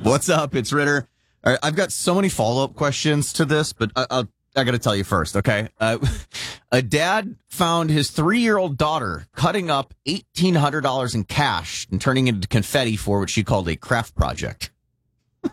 What's up? It's Ritter. All right, I've got so many follow-up questions to this, but I got to tell you first, okay? A dad found his 3-year-old daughter cutting up $1,800 in cash and turning it into confetti for what she called a craft project.